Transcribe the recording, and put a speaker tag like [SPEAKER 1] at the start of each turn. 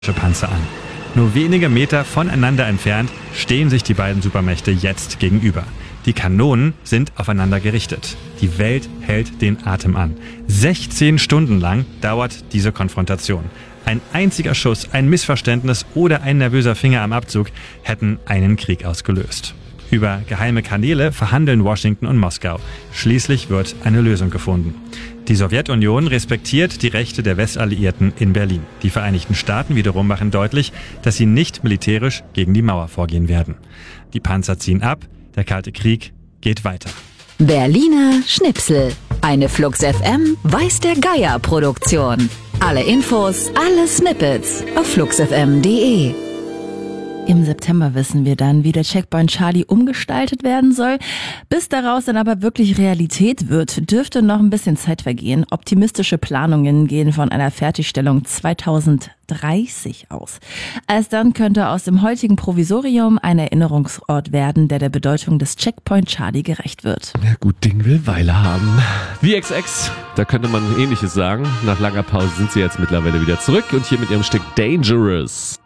[SPEAKER 1] Panzer an. Nur wenige Meter voneinander entfernt stehen sich die beiden Supermächte jetzt gegenüber. Die Kanonen sind aufeinander gerichtet. Die Welt hält den Atem an. 16 Stunden lang dauert diese Konfrontation. Ein einziger Schuss, ein Missverständnis oder ein nervöser Finger am Abzug hätten einen Krieg ausgelöst. Über geheime Kanäle verhandeln Washington und Moskau. Schließlich wird eine Lösung gefunden. Die Sowjetunion respektiert die Rechte der Westalliierten in Berlin. Die Vereinigten Staaten wiederum machen deutlich, dass sie nicht militärisch gegen die Mauer vorgehen werden. Die Panzer ziehen ab, der Kalte Krieg geht weiter.
[SPEAKER 2] Berliner Schnipsel. Eine Flux FM Weiß der Geier Produktion. Alle Infos, alle Snippets auf fluxfm.de.
[SPEAKER 3] Im September wissen wir dann, wie der Checkpoint Charlie umgestaltet werden soll. Bis daraus dann aber wirklich Realität wird, dürfte noch ein bisschen Zeit vergehen. Optimistische Planungen gehen von einer Fertigstellung 2030 aus. Alsdann könnte aus dem heutigen Provisorium ein Erinnerungsort werden, der Bedeutung des Checkpoint Charlie gerecht wird.
[SPEAKER 4] Ja, gut Ding will Weile haben. Wie XX, da könnte man Ähnliches sagen. Nach langer Pause sind sie jetzt mittlerweile wieder zurück und hier mit ihrem Stück Dangerous.